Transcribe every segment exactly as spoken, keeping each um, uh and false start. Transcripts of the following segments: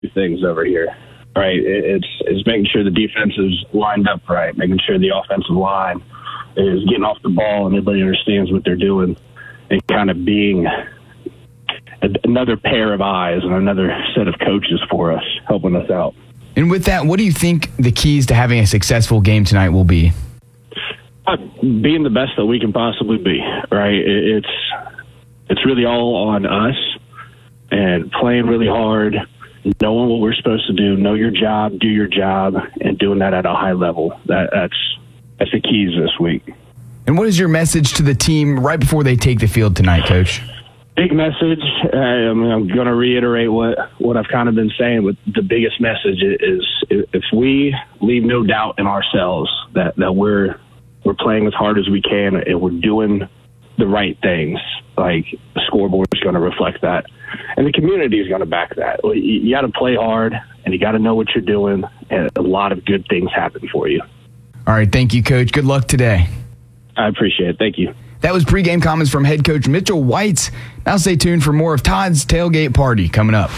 things over here, right? It's it's making sure the defense is lined up right, making sure the offensive line is getting off the ball and everybody understands what they're doing, and kind of being a, another pair of eyes and another set of coaches for us, helping us out. And with that, what do you think the keys to having a successful game tonight will be? Uh, being the best that we can possibly be, right? It, it's it's really all on us and playing really hard, knowing what we're supposed to do, know your job, do your job, and doing that at a high level. That, that's that's the keys this week. And what is your message to the team right before they take the field tonight, Coach? Big message. Uh, I mean, I'm going to reiterate what, what I've kind of been saying, but the biggest message is if we leave no doubt in ourselves that, that we're we're playing as hard as we can and we're doing the right things, like the scoreboard is going to reflect that. And the community is going to back that. You, you got to play hard, and you got to know what you're doing, and a lot of good things happen for you. All right, thank you, Coach. Good luck today. I appreciate it. Thank you. That was pregame comments from head coach Mitchell Weitz. Now stay tuned for more of Todd's Tailgate Party coming up.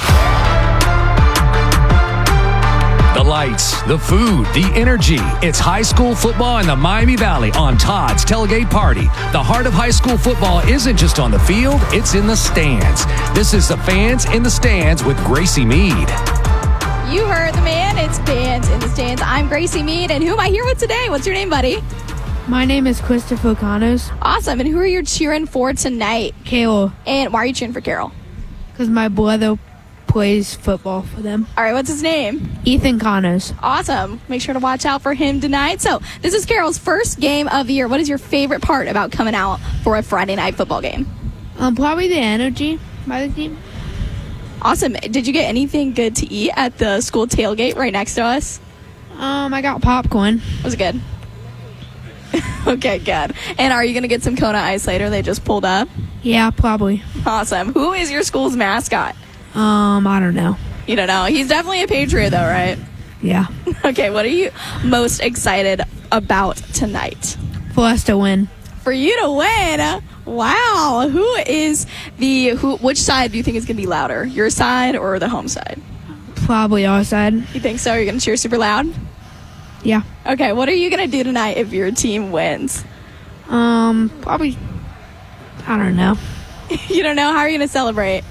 The lights, the food, the energy. It's high school football in the Miami Valley on Todd's Tailgate Party. The heart of high school football isn't just on the field, it's in the stands. This is the Fans in the Stands with Gracie Mead. You heard the man. It's Fans in the Stands. I'm Gracie Mead, and who am I here with today? What's your name, buddy? My name is Christopher Connors. Awesome. And who are you cheering for tonight? Carol. And why are you cheering for Carol? Because my brother plays football for them. All right, what's his name? Ethan Connors. Awesome. Make sure to watch out for him tonight. So this is Carol's first game of the year. What is your favorite part about coming out for a Friday night football game? Um, probably the energy by the team. Awesome. Did you get anything good to eat at the school tailgate right next to us? Um, I got popcorn. Was it good? Okay, good. And are you going to get some Kona Ice later? They just pulled up? Yeah, probably. Awesome. Who is your school's mascot? Um, I don't know. You don't know. He's definitely a Patriot, though, right? Yeah. Okay, what are you most excited about tonight? For us to win. For you to win? Wow. Who is the, who? Which side do you think is going to be louder? Your side or the home side? Probably our side. You think so? You're going to cheer super loud? Yeah. Okay, what are you going to do tonight if your team wins? Um, probably, I don't know. You don't know? How are you going to celebrate?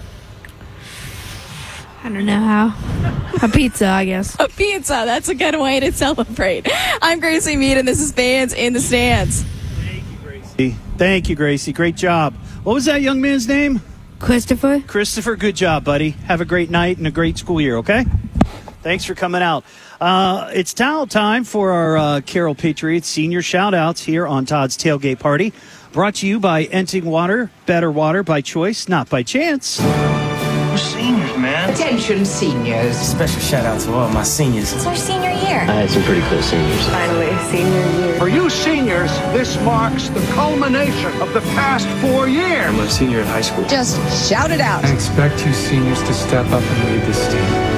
I don't know how. A pizza, I guess. A pizza. That's a good way to celebrate. I'm Gracie Mead, and this is Fans in the Stands. Thank you, Gracie. Thank you, Gracie. Great job. What was that young man's name? Christopher. Christopher, good job, buddy. Have a great night and a great school year, okay? Thanks for coming out. Uh, it's towel time for our uh, Carroll Patriots senior shout-outs here on Todd's Tailgate Party. Brought to you by Enting Water. Better water by choice, not by chance. We're seniors, man. Attention, seniors. Special shout-out to all my seniors. It's our senior year. I had some pretty cool seniors. Finally, senior year. For you seniors, this marks the culmination of the past four years. I'm a senior in high school. Just shout it out. I expect you seniors to step up and lead this team.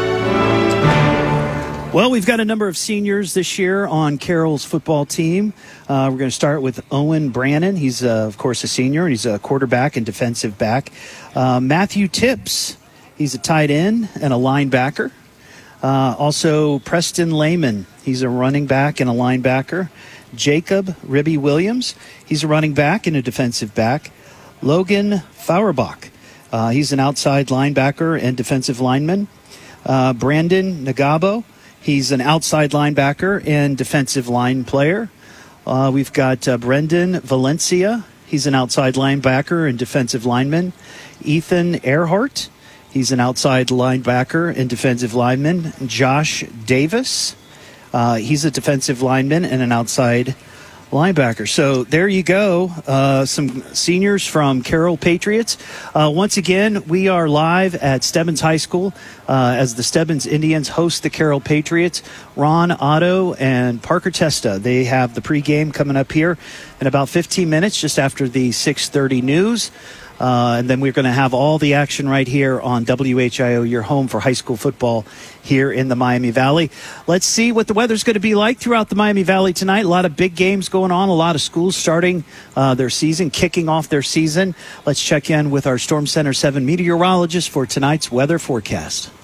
Well, we've got a number of seniors this year on Carroll's football team. Uh, we're going to start with Owen Brannon. He's, uh, of course, a senior, and he's a quarterback and defensive back. Uh, Matthew Tips, he's a tight end and a linebacker. Uh, also, Preston Lehman, he's a running back and a linebacker. Jacob Ribby Williams, he's a running back and a defensive back. Logan Fauerbach, uh, he's an outside linebacker and defensive lineman. Uh, Brandon Nagabo, he's an outside linebacker and defensive line player. Uh, we've got uh, Brendan Valencia. He's an outside linebacker and defensive lineman. Ethan Earhart. He's an outside linebacker and defensive lineman. Josh Davis. Uh, he's a defensive lineman and an outside linebacker. So there you go. Uh, some seniors from Carroll Patriots. Uh, once again, we are live at Stebbins High School uh, as the Stebbins Indians host the Carroll Patriots. Ron Otto and Parker Testa, they have the pregame coming up here in about fifteen minutes, just after the six thirty news. Uh, and then we're going to have all the action right here on W H I O, your home for high school football here in the Miami Valley. Let's see what the weather's going to be like throughout the Miami Valley tonight. A lot of big games going on, a lot of schools starting uh, their season, kicking off their season. Let's check in with our Storm Center seven meteorologist for tonight's weather forecast.